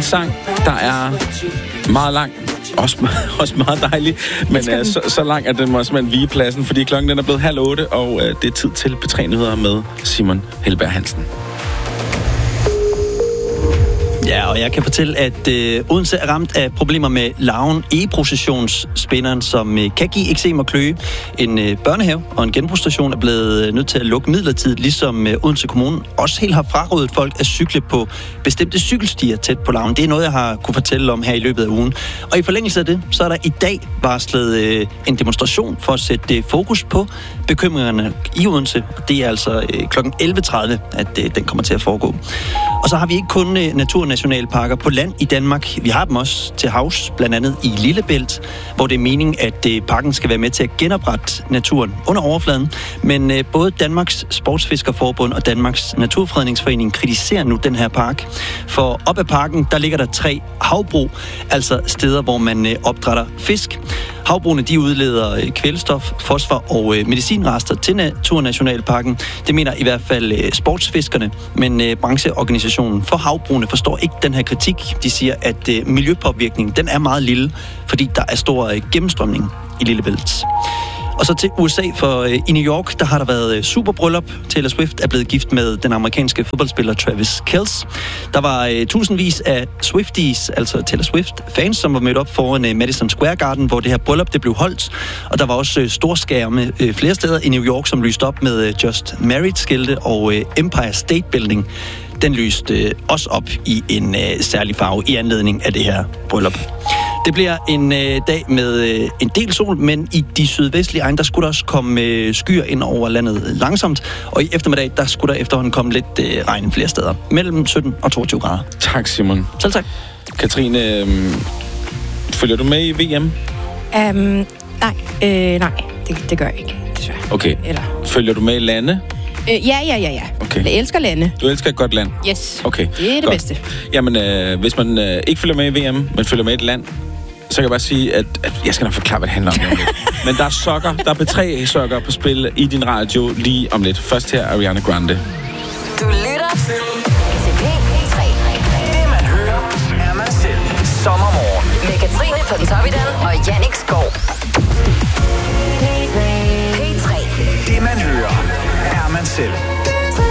sang, der er meget lang. Også meget dejlig, men så lang, at den må simpelthen vige pladsen, fordi klokken den er blevet 7:30, og det er tid til P3-nyheder med Simon Helberg Hansen. Ja, og jeg kan fortælle, at Odense er ramt af problemer med larven e-processionsspinderen, som kan give eksem og kløe. En børnehave og en genbrugsstation er blevet nødt til at lukke midlertidigt, ligesom Odense Kommune også helt har frarådet folk at cykle på bestemte cykelstier tæt på larven. Det er noget, jeg har kunne fortælle om her i løbet af ugen. Og i forlængelse af det, så er der i dag varslet en demonstration for at sætte fokus på bekymringerne i Odense. Det er altså kl. 11:30, at den kommer til at foregå. Og så har vi ikke kun naturnationalparker på land i Danmark. Vi har dem også til havs, blandt andet i Lillebælt, hvor det er meningen, at parken skal være med til at genoprette naturen under overfladen. Men både Danmarks Sportsfiskerforbund og Danmarks Naturfredningsforening kritiserer nu den her park. For op ad parken, der ligger der 3 havbrug, altså steder, hvor man opdrætter fisk. Havbrugene, de udleder kvælstof, fosfor og medicinrester til Naturnationalparken. Det mener i hvert fald sportsfiskerne, men brancheorganisationen for havbrugene forstår ikke den her kritik. De siger, at miljøpåvirkningen, den er meget lille, fordi der er stor gennemstrømning i Lillebælt. Og så til USA, for i New York, der har der været superbryllup. Taylor Swift er blevet gift med den amerikanske fodboldspiller Travis Kelce. Der var tusindvis af Swifties, altså Taylor Swift-fans, som var mødt op foran Madison Square Garden, hvor det her bryllup det blev holdt. Og der var også storskærme flere steder i New York, som lyste op med Just Married-skilte og Empire State Building. Den lyste også op i en særlig farve i anledning af det her bryllup. Det bliver en dag med en del sol, men i de sydvestlige egne, der skulle der også komme skyer ind over landet langsomt. Og i eftermiddag, der skulle der efterhånden komme lidt regn flere steder. Mellem 17 og 22 grader. Tak, Simon. Selv tak. Katrine, følger du med i VM? Nej, det gør jeg ikke, desværre. Okay. Følger du med i lande? Ja. Okay. Jeg elsker lande. Du elsker et godt land? Yes. Okay. Det er det godt. bedste. Jamen, hvis man ikke følger med i VM, men følger med i et land, så kan jeg bare sige, at jeg skal nok forklare, hvad det handler om. Men der er sokker, der er P3-sokker på spil i din radio lige om lidt. Først her Ariana Grande. Du lytter til P3. Det man hører, er man selv. Sommermorgen. Med Katrine Pontovidan og Jannik Skov. P3. Det man hører, er man selv.